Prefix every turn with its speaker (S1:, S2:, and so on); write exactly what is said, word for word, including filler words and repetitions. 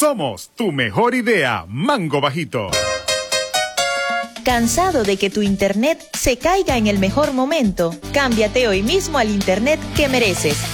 S1: Somos tu mejor idea, Mango Bajito.
S2: ¿Cansado de que tu internet se caiga en el mejor momento? Cámbiate hoy mismo al internet que mereces.